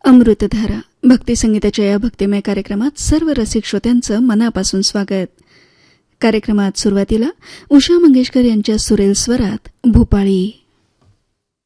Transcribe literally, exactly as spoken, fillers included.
अमृतधारा भक्तिसंगीताच्या या भक्तिमय कार्यक्रमात सर्व रसिक श्रोत्यांचं मनापासून स्वागत. कार्यक्रमात सुरुवातीला उषा मंगेशकर यांच्या सुरेल स्वरात भूपाळी.